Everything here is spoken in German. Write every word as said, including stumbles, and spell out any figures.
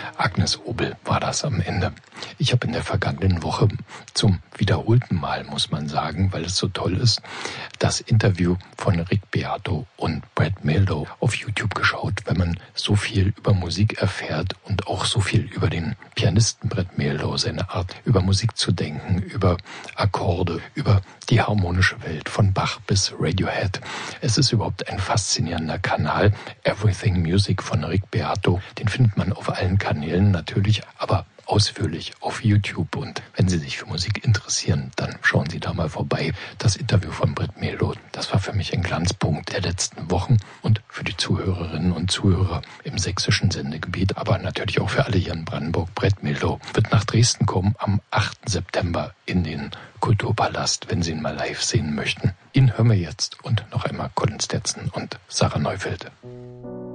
Agnes Obel war das am Ende. Ich habe in der vergangenen Woche zum wiederholten Mal, muss man sagen, weil es so toll ist, das Interview von Rick Beato und Brad Mehldau auf YouTube geschaut. Wenn man so viel über Musik erfährt und auch so viel über den Pianisten Brad Mehldau, seine Art, über Musik zu denken, über Akkorde, über die harmonische Welt von Bach bis Radiohead. Es ist überhaupt ein faszinierender Kanal. Everything Music von Rick Beato, den findet man auf allen Kanälen natürlich, aber ausführlich auf YouTube. Und wenn Sie sich für Musik interessieren, dann schauen Sie da mal vorbei. Das Interview von Brad Mehldau, das war für mich ein Glanzpunkt der letzten Wochen und für die Zuhörerinnen und Zuhörer im sächsischen Sendegebiet, aber natürlich auch für alle hier in Brandenburg. Brad Mehldau wird nach Dresden kommen am achten September in den Kulturpalast, wenn Sie ihn mal live sehen möchten. Ihn hören wir jetzt und noch einmal Colin Stetson und Sarah Neufeld.